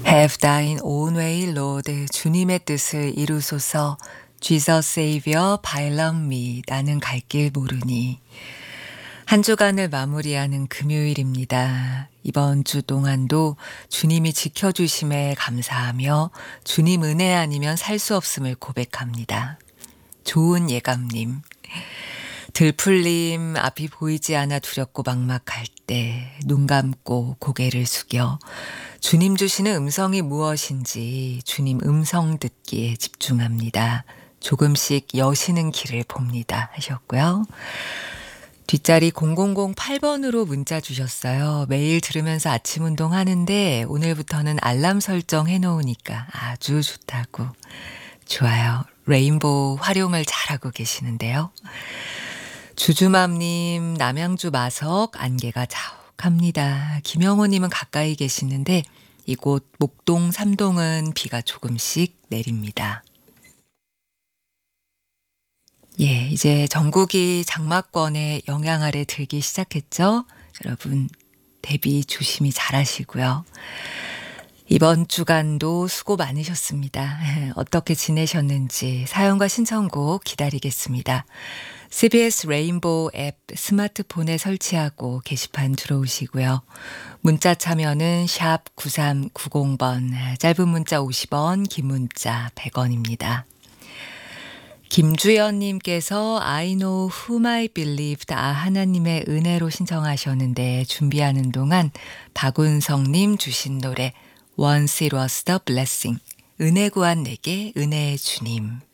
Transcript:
Have thine own way, Lord. 주님의 뜻을 이루소서. Jesus Savior, by love me. 나는 갈 길 모르니. 한 주간을 마무리하는 금요일입니다. 이번 주 동안도 주님이 지켜주심에 감사하며 주님 은혜 아니면 살 수 없음을 고백합니다. 좋은 예감님. 들풀림 앞이 보이지 않아 두렵고 막막할 때 눈 감고 고개를 숙여 주님 주시는 음성이 무엇인지 주님 음성 듣기에 집중합니다. 조금씩 여시는 길을 봅니다 하셨고요. 뒷자리 0008번으로 문자 주셨어요. 매일 들으면서 아침 운동하는데 오늘부터는 알람 설정 해놓으니까 아주 좋다고. 좋아요. 레인보우 활용을 잘하고 계시는데요. 주주맘님, 남양주 마석 안개가 자욱합니다. 김영호님은 가까이 계시는데 이곳 목동 3동은 비가 조금씩 내립니다. 예, 이제 전국이 장마권의 영향 아래 들기 시작했죠. 여러분 대비 조심히 잘 하시고요. 이번 주간도 수고 많으셨습니다. 어떻게 지내셨는지 사연과 신청곡 기다리겠습니다. CBS 레인보우 앱 스마트폰에 설치하고 게시판 들어오시고요. 문자 참여는 샵 9390번, 짧은 문자 50원, 긴 문자 100원입니다. 김주연님께서 I know whom I believed, 하나님의 은혜로 신청하셨는데 준비하는 동안 박운성님 주신 노래 Once it was the blessing, 은혜 구한 내게 은혜의 주님.